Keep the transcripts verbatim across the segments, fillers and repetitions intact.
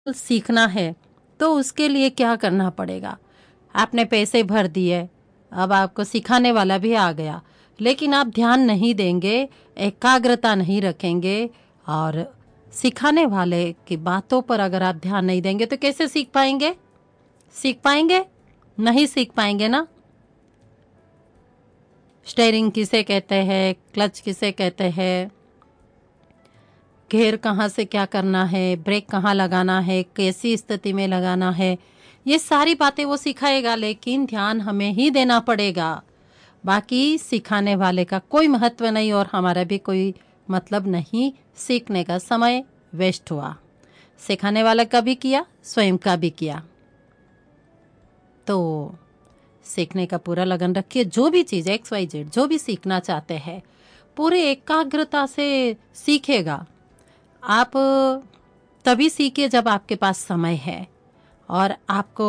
सीखना है तो उसके लिए क्या करना पड़ेगा। आपने पैसे भर दिए, अब आपको सिखाने वाला भी आ गया, लेकिन आप ध्यान नहीं देंगे, एकाग्रता नहीं रखेंगे और सिखाने वाले की बातों पर अगर आप ध्यान नहीं देंगे तो कैसे सीख पाएंगे? सीख पाएंगे? नहीं सीख पाएंगे ना। स्टीयरिंग किसे कहते हैं, क्लच किसे कहते हैं, गियर कहाँ से क्या करना है, ब्रेक कहाँ लगाना है, कैसी स्थिति में लगाना है, ये सारी बातें वो सिखाएगा, लेकिन ध्यान हमें ही देना पड़ेगा। बाकी सिखाने वाले का कोई महत्व नहीं और हमारा भी कोई मतलब नहीं, सीखने का समय वेस्ट हुआ। सिखाने वाला का भी किया, स्वयं का भी किया। तो सीखने का पूरा लगन रखिए। जो भी चीज़ एक्स वाई जेड जो भी सीखना चाहते हैं पूरे एकाग्रता से सीखेगा। आप तभी सीखिए जब आपके पास समय है, और आपको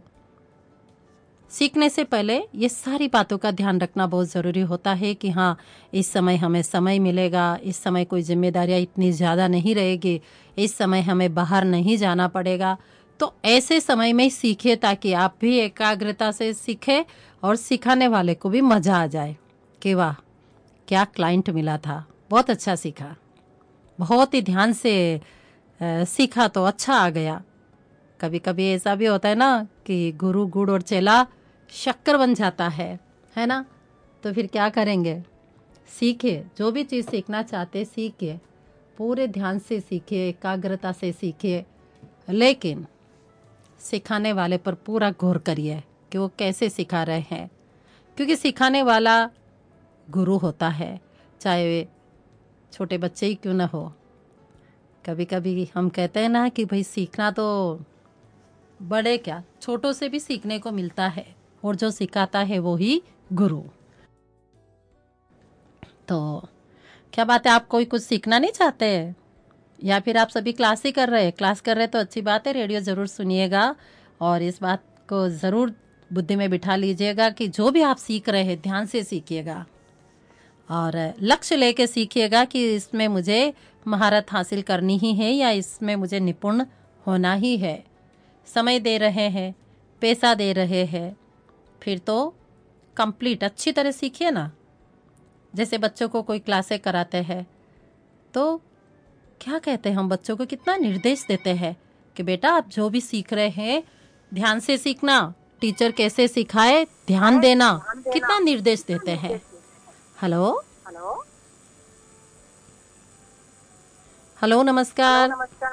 सीखने से पहले ये सारी बातों का ध्यान रखना बहुत ज़रूरी होता है कि हाँ, इस समय हमें समय मिलेगा, इस समय कोई जिम्मेदारियाँ इतनी ज़्यादा नहीं रहेगी, इस समय हमें बाहर नहीं जाना पड़ेगा। तो ऐसे समय में सीखिए ताकि आप भी एकाग्रता से सीखें और सिखाने वाले को भी मज़ा आ जाए कि वाह, क्या क्लाइंट मिला था, बहुत अच्छा सीखा, बहुत ही ध्यान से आ, सीखा तो अच्छा आ गया। कभी कभी ऐसा भी होता है ना कि गुरु गुड़ और चेला शक्कर बन जाता है है ना। तो फिर क्या करेंगे? सीखिए, जो भी चीज़ सीखना चाहते सीखिए, पूरे ध्यान से सीखिए, एकाग्रता से सीखिए, लेकिन सिखाने वाले पर पूरा गौर करिए कि वो कैसे सिखा रहे हैं, क्योंकि सिखाने वाला गुरु होता है, चाहे वे छोटे बच्चे ही क्यों ना हो। कभी कभी हम कहते हैं ना कि भाई सीखना तो बड़े क्या छोटों से भी सीखने को मिलता है, और जो सिखाता है वो ही गुरु। तो क्या बात है, आप कोई कुछ सीखना नहीं चाहते हैं, या फिर आप सभी क्लास ही कर रहे हैं? क्लास कर रहे हैं तो अच्छी बात है, रेडियो ज़रूर सुनिएगा और इस बात को ज़रूर बुद्धि में बिठा लीजिएगा कि जो भी आप सीख रहे हैं ध्यान से सीखिएगा और लक्ष्य लेके सीखिएगा कि इसमें मुझे महारत हासिल करनी ही है या इसमें मुझे निपुण होना ही है। समय दे रहे हैं, पैसा दे रहे हैं, फिर तो कंप्लीट अच्छी तरह सीखिए ना। जैसे बच्चों को कोई क्लासें कराते हैं तो क्या कहते हैं, हम बच्चों को कितना निर्देश देते हैं कि बेटा आप जो भी सीख रहे हैं ध्यान से सीखना, टीचर कैसे सिखाए ध्यान देना, कितना निर्देश देते हैं। हेलो हेलो नमस्कार।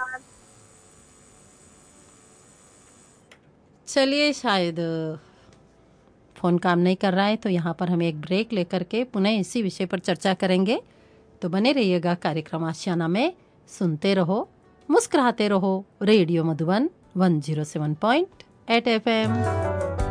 चलिए, शायद फ़ोन काम नहीं कर रहा है, तो यहाँ पर हम एक ब्रेक लेकर के पुनः इसी विषय पर चर्चा करेंगे। तो बने रहिएगा कार्यक्रम आशियाना में, सुनते रहो, मुस्कुराते रहो, radio Madhuban one zero seven point eight F M.